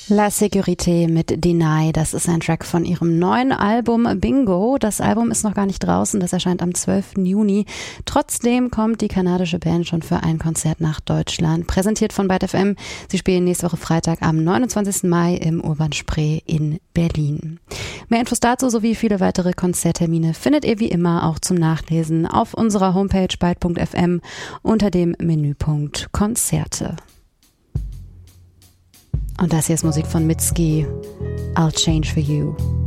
La Sécurité mit Deny, das ist ein Track von ihrem neuen Album Bingo. Das Album ist noch gar nicht draußen, das erscheint am 12. Juni. Trotzdem kommt die kanadische Band schon für ein Konzert nach Deutschland. Präsentiert von Byte FM. Sie spielen nächste Woche Freitag am 29. Mai im Urban Spree in Berlin. Mehr Infos dazu sowie viele weitere Konzerttermine findet ihr wie immer auch zum Nachlesen auf unserer Homepage byte.fm unter dem Menüpunkt Konzerte. Und das hier ist Musik von Mitski, I'll Change for You.